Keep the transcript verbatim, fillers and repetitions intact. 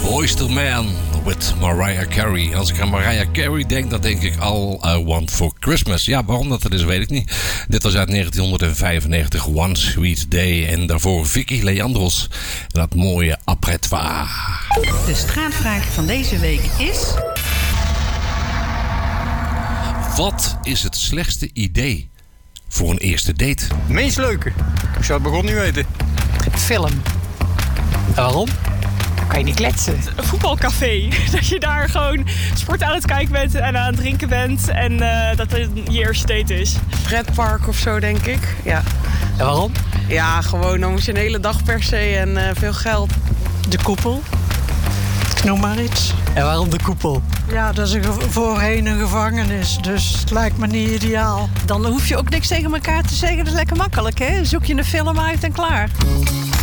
Boyz two Men with Mariah Carey. Als ik aan Mariah Carey denk, dan denk ik All I Want for Christmas. Ja, waarom dat er is, weet ik niet. Dit was uit negentien vijfennegentig, One Sweet Day. En daarvoor Vicky Leandros. En dat mooie Après-toi. De straatvraag van deze week is... Wat is het slechtste idee voor een eerste date? Meest leuke. Ik zou het begon niet weten. Film. En waarom? Kan je niet kletsen. Een voetbalcafé. Dat je daar gewoon sport aan het kijken bent en aan het drinken bent. En uh, dat het je eerste date is. Pretpark of zo, denk ik. Ja. En waarom? Ja, gewoon, dan moet je een hele dag per se en uh, veel geld. De koepel. Ik noem maar iets. En waarom de koepel? Ja, dat is een ge- voorheen een gevangenis, dus het lijkt me niet ideaal. Dan hoef je ook niks tegen elkaar te zeggen. Dat is lekker makkelijk, hè? Zoek je een film uit en klaar.